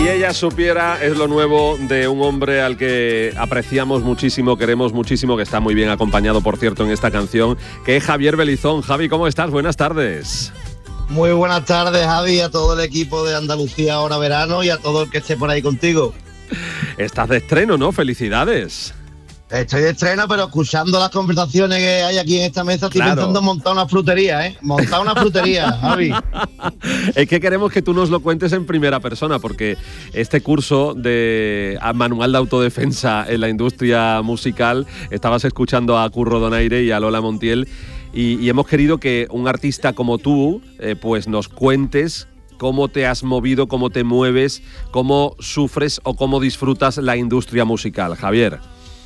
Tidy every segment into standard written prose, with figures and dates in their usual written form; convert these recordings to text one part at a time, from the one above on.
Si ella supiera es lo nuevo de un hombre al que apreciamos muchísimo, queremos muchísimo, que está muy bien acompañado, por cierto, en esta canción, que es Javier Belizón. Javi, ¿cómo estás? Buenas tardes. Muy buenas tardes, Javi, a todo el equipo de Andalucía Ahora Verano y a todo el que esté por ahí contigo. Estás de estreno, ¿no? ¡Felicidades! Estoy de estreno, pero escuchando las conversaciones que hay aquí en esta mesa, estoy pensando en montar una frutería, ¿eh? Montar una frutería, Javi. Es que queremos que tú nos lo cuentes en primera persona, porque este curso de manual de autodefensa en la industria musical, estabas escuchando a Curro Donaire y a Lola Montiel, y hemos querido que un artista como tú, pues nos cuentes cómo te has movido, cómo te mueves, cómo sufres o cómo disfrutas la industria musical. Javier.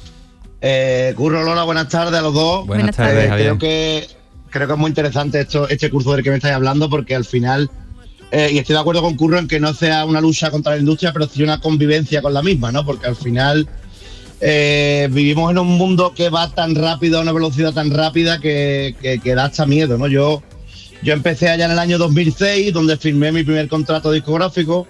Curro, Lola, buenas tardes a los dos. Buenas tardes, Javier. Creo que es muy interesante este curso del que me estáis hablando, porque al final, y estoy de acuerdo con Curro en que no sea una lucha contra la industria, pero sí una convivencia con la misma, ¿no? Porque al final vivimos en un mundo que va tan rápido, a una velocidad tan rápida que da hasta miedo, ¿no? Yo empecé allá en el año 2006, donde firmé mi primer contrato discográfico.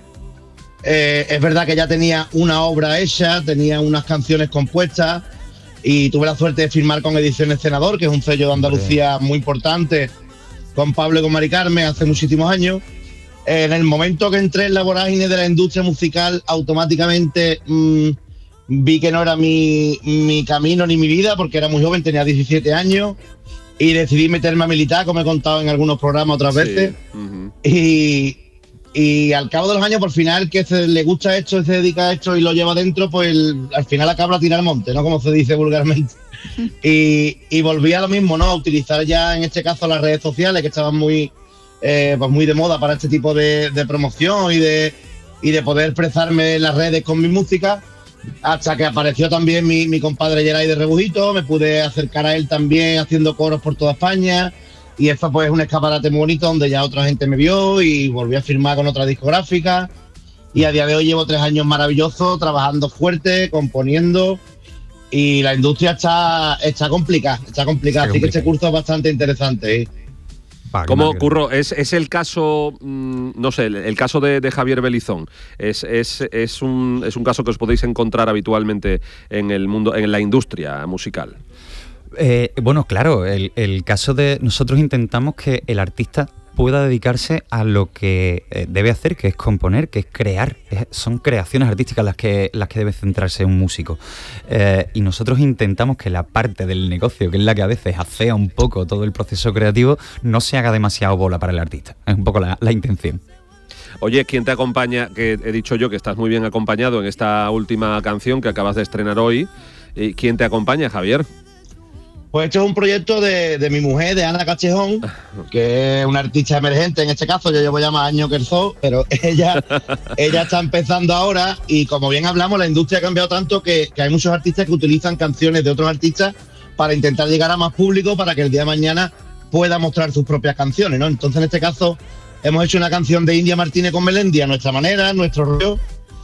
Es verdad que ya tenía una obra hecha, tenía unas canciones compuestas, y tuve la suerte de firmar con Ediciones Senador, que es un sello de Andalucía muy importante, con Pablo y con Mari Carmen hace muchísimos años. En el momento que entré en la vorágine de la industria musical, automáticamente vi que no era mi camino ni mi vida, porque era muy joven, tenía 17 años, y decidí meterme a militar, como he contado en algunos programas otras veces. Uh-huh. Y al cabo de los años, por final, que le gusta esto, se dedica a esto y lo lleva dentro, pues al final acaba a tirar al monte, ¿no? Como se dice vulgarmente. Y volví a lo mismo, ¿no? A utilizar ya, en este caso, las redes sociales, que estaban muy de moda para este tipo de promoción y de poder expresarme en las redes con mi música, hasta que apareció también mi compadre Geray de Rebujito. Me pude acercar a él también haciendo coros por toda España. Y esto pues es un escaparate muy bonito, donde ya otra gente me vio y volví a firmar con otra discográfica. Y a día de hoy llevo 3 años maravillosos, trabajando fuerte, componiendo. Y la industria está complicada, así que este curso es bastante interesante. ¿Cómo, Curro? ¿Es el caso, no sé, el caso de Javier Belizón? ¿Es un caso que os podéis encontrar habitualmente en el mundo, en la industria musical? Bueno, claro, el caso de nosotros intentamos que el artista pueda dedicarse a lo que debe hacer, que es componer, que es crear. Son creaciones artísticas las que debe centrarse un músico. Y nosotros intentamos que la parte del negocio, que es la que a veces afea un poco todo el proceso creativo, no se haga demasiado bola para el artista. Es un poco la intención. Oye, ¿quién te acompaña? Que he dicho yo que estás muy bien acompañado en esta última canción que acabas de estrenar hoy. ¿Quién te acompaña, Javier? Pues esto es un proyecto de mi mujer, de Ana Cachejón, que es una artista emergente en este caso. Yo llevo ya más años que el zoo, pero ella está empezando ahora, y como bien hablamos, la industria ha cambiado tanto que hay muchos artistas que utilizan canciones de otros artistas para intentar llegar a más público, para que el día de mañana pueda mostrar sus propias canciones, ¿no? Entonces, en este caso, hemos hecho una canción de India Martínez con Melendi a nuestra manera, nuestro rollo,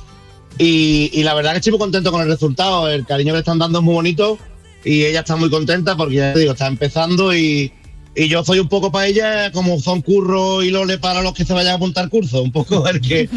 y la verdad que estoy muy contento con el resultado. El cariño que le están dando es muy bonito. Y ella está muy contenta porque, ya te digo, está empezando, y yo soy un poco para ella como son Curro y Lole para los que se vayan a apuntar cursos, un poco el que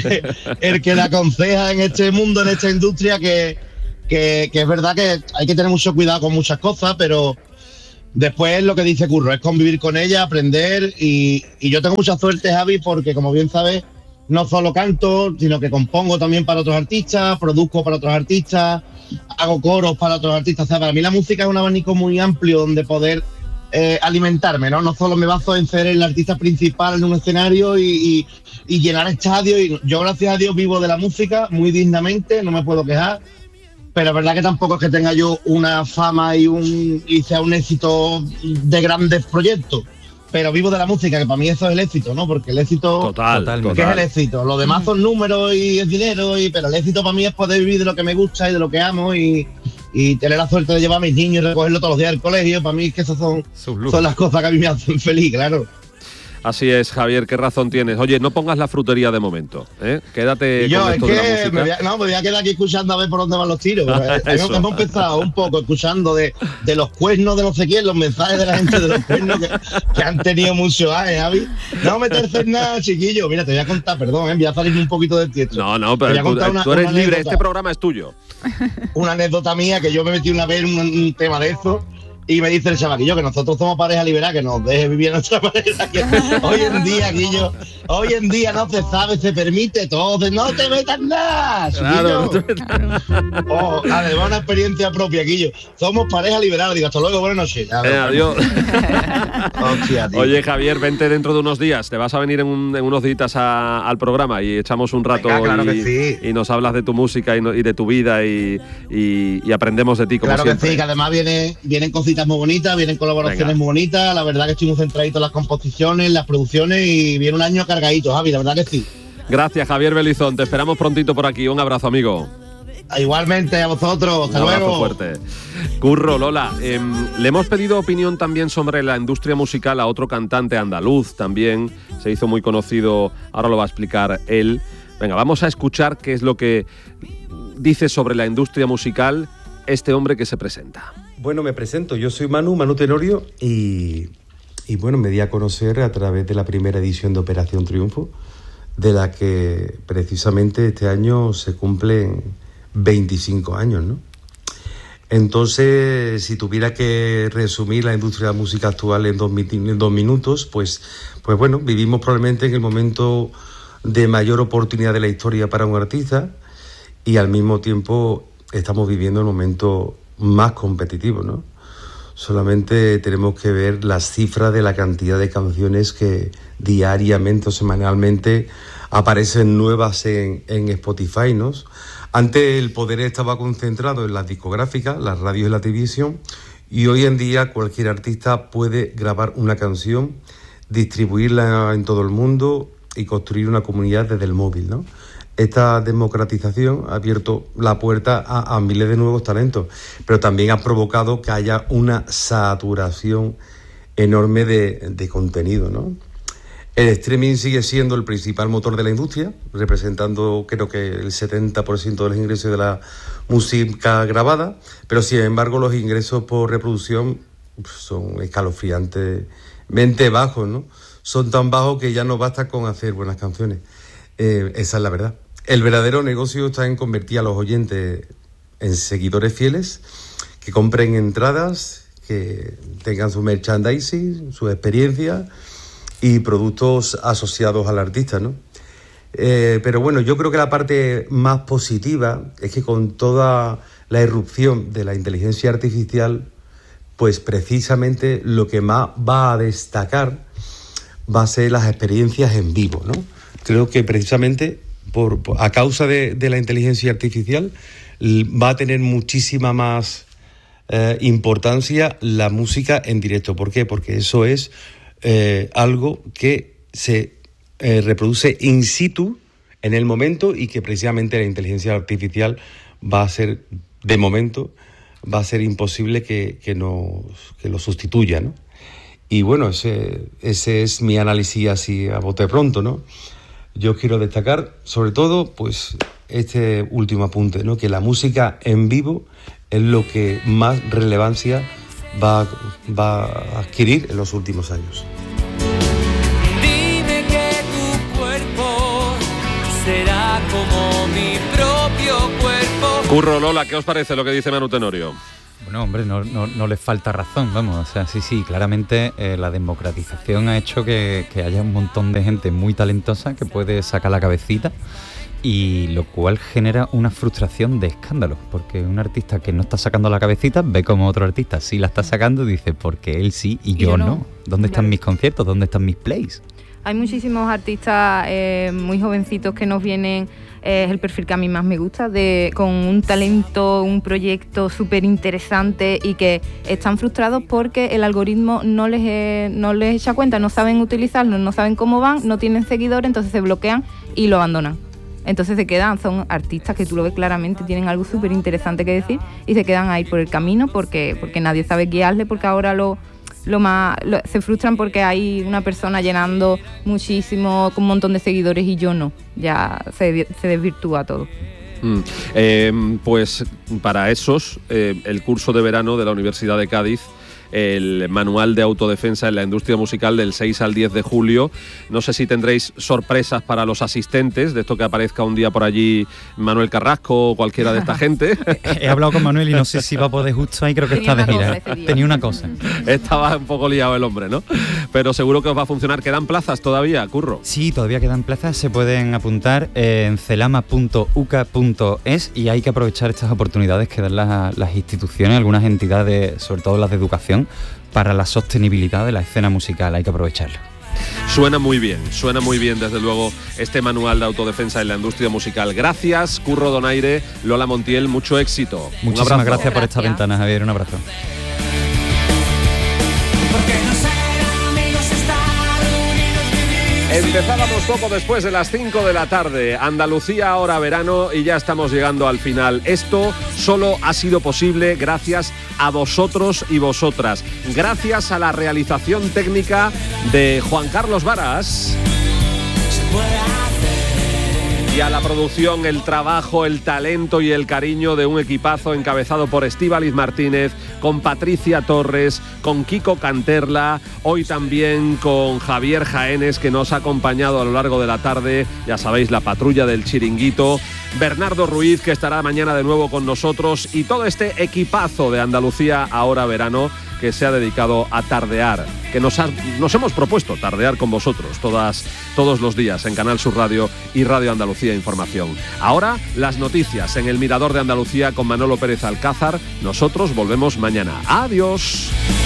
le aconseja en este mundo, en esta industria, que es verdad que hay que tener mucho cuidado con muchas cosas, pero después lo que dice Curro es convivir con ella, aprender, y yo tengo mucha suerte, Javi, porque como bien sabes, no solo canto, sino que compongo también para otros artistas, produzco para otros artistas, hago coros para otros artistas. O sea, para mí la música es un abanico muy amplio donde poder alimentarme, ¿no? No solo me baso en ser el artista principal en un escenario y llenar estadios. Y yo, gracias a Dios, vivo de la música muy dignamente, no me puedo quejar. Pero es verdad que tampoco es que tenga yo una fama y sea un éxito de grandes proyectos. Pero vivo de la música, que para mí eso es el éxito, ¿no? Porque el éxito... Total. ¿Qué es el éxito? Lo demás son números y es dinero, pero el éxito para mí es poder vivir de lo que me gusta y de lo que amo, y tener la suerte de llevar a mis niños y recogerlos todos los días del colegio. Para mí es que esas son las cosas que a mí me hacen feliz, claro. Así es, Javier, qué razón tienes. Oye, no pongas la frutería de momento, ¿eh? Quédate yo, con esto de la música. Me voy a quedar aquí escuchando a ver por dónde van los tiros. Hemos empezado un poco escuchando de los cuernos de no sé quién, los mensajes de la gente de los cuernos que han tenido mucho, Javi. No meterse en nada, chiquillo. Mira, te voy a contar, perdón, voy a salirme un poquito del tieto. No, pero tú eres libre, este programa es tuyo. Una anécdota mía, que yo me metí una vez en un tema de eso. Y me dice el chavaquillo que nosotros somos pareja liberal, que nos deje vivir nuestra pareja. Que hoy en día no se sabe, se permite todo, no te metas nada, claro, además una experiencia propia, Guillo. Somos pareja liberal, digo, hasta luego, buenas noches. Adiós. Hostia, oye, Javier, vente dentro de unos días, te vas a venir en unos días al programa y echamos un rato. Venga, claro que sí. Y nos hablas de tu música y de tu vida y aprendemos de ti, como claro siempre. Que sí, que además vienen cositas muy bonitas, vienen colaboraciones muy bonitas, la verdad que estoy muy centradito en las composiciones, las producciones y viene un año cargadito, Javi, la verdad que sí. Gracias, Javier Belizón, te esperamos prontito por aquí, un abrazo, amigo. Igualmente a vosotros, hasta luego. Un abrazo fuerte. Curro, Lola, le hemos pedido opinión también sobre la industria musical a otro cantante andaluz, también se hizo muy conocido, ahora lo va a explicar él. Venga, vamos a escuchar qué es lo que dice sobre la industria musical este hombre que se presenta. Bueno, me presento, yo soy Manu Tenorio y bueno, me di a conocer a través de la primera edición de Operación Triunfo, de la que precisamente este año se cumplen 25 años, ¿no? Entonces, si tuviera que resumir la industria de la música actual en 2 minutos, pues bueno, vivimos probablemente en el momento de mayor oportunidad de la historia para un artista y al mismo tiempo estamos viviendo el momento más competitivo, ¿no? Solamente tenemos que ver las cifras de la cantidad de canciones que diariamente o semanalmente aparecen nuevas en Spotify, ¿no? Antes el poder estaba concentrado en las discográficas, las radios y la televisión, y hoy en día cualquier artista puede grabar una canción, distribuirla en todo el mundo y construir una comunidad desde el móvil, ¿no? Esta democratización ha abierto la puerta a miles de nuevos talentos, pero también ha provocado que haya una saturación enorme de contenido, ¿no? El streaming sigue siendo el principal motor de la industria, representando creo que el 70% de los ingresos de la música grabada, pero sin embargo los ingresos por reproducción son escalofriantemente bajos, ¿no? Son tan bajos que ya no basta con hacer buenas canciones. Esa es la verdad. El verdadero negocio está en convertir a los oyentes en seguidores fieles, que compren entradas, que tengan su merchandising, su experiencia y productos asociados al artista, ¿no? Pero bueno, yo creo que la parte más positiva es que con toda la irrupción de la inteligencia artificial, pues precisamente lo que más va a destacar va a ser las experiencias en vivo, ¿no? Creo que precisamente a causa de la inteligencia artificial va a tener muchísima más importancia la música en directo. ¿Por qué? Porque eso es algo que se reproduce in situ en el momento y que precisamente la inteligencia artificial va a ser, de momento, va a ser imposible que lo sustituya, ¿no? Y bueno, ese es mi análisis así a bote pronto, ¿no? Yo quiero destacar, sobre todo, pues este último apunte, ¿no? Que la música en vivo es lo que más relevancia va a adquirir en los últimos años. Dime que tu cuerpo será como mi propio cuerpo. Curro, Lola, ¿qué os parece lo que dice Manu Tenorio? Bueno, hombre, no les falta razón, vamos, o sea, sí, claramente la democratización ha hecho que haya un montón de gente muy talentosa que puede sacar la cabecita, y lo cual genera una frustración de escándalo, porque un artista que no está sacando la cabecita ve como otro artista sí la está sacando y dice, porque él sí y yo no. ¿Dónde están mis conciertos? ¿Dónde están mis plays? Hay muchísimos artistas muy jovencitos que nos vienen, es el perfil que a mí más me gusta, con un talento, un proyecto súper interesante y que están frustrados porque el algoritmo no les echa cuenta, no saben utilizarlo, no saben cómo van, no tienen seguidores, entonces se bloquean y lo abandonan. Entonces se quedan, son artistas que tú lo ves claramente, tienen algo súper interesante que decir y se quedan ahí por el camino porque nadie sabe guiarle, porque ahora se frustran porque hay una persona llenando muchísimo, con un montón de seguidores y yo no. Ya se desvirtúa todo. Pues para esos, el curso de verano de la Universidad de Cádiz, el manual de autodefensa en la industria musical del 6 al 10 de julio. No sé si tendréis sorpresas para los asistentes, de esto que aparezca un día por allí Manuel Carrasco o cualquiera de esta gente. He hablado con Manuel y no sé si va a poder justo ahí, creo que está de gira. Tenía una cosa. Estaba un poco liado el hombre, ¿no? Pero seguro que os va a funcionar. ¿Quedan plazas todavía, Curro? Sí, todavía quedan plazas, se pueden apuntar en celama.uca.es y hay que aprovechar estas oportunidades que dan las instituciones, algunas entidades, sobre todo las de educación, para la sostenibilidad de la escena musical. Hay que aprovecharlo. Suena muy bien, desde luego, este manual de autodefensa en la industria musical. Gracias, Curro Donaire, Lola Montiel, mucho éxito. Muchísimas gracias por esta ventana, Javier, un abrazo. Empezábamos poco después de las 5 de la tarde, Andalucía ahora verano, y ya estamos llegando al final. Esto solo ha sido posible gracias a vosotros y vosotras, gracias a la realización técnica de Juan Carlos Varas y a la producción, el trabajo, el talento y el cariño de un equipazo encabezado por Estíbaliz Martínez, con Patricia Torres, con Kiko Canterla, hoy también con Javier Jaénes, que nos ha acompañado a lo largo de la tarde, ya sabéis, la patrulla del Chiringuito, Bernardo Ruiz, que estará mañana de nuevo con nosotros, y todo este equipazo de Andalucía ahora verano, que se ha dedicado a tardear, que nos hemos propuesto tardear con vosotros todos los días en Canal Sur Radio y Radio Andalucía Información. Ahora las noticias en el Mirador de Andalucía con Manolo Pérez Alcázar. Nosotros volvemos mañana. ¡Adiós!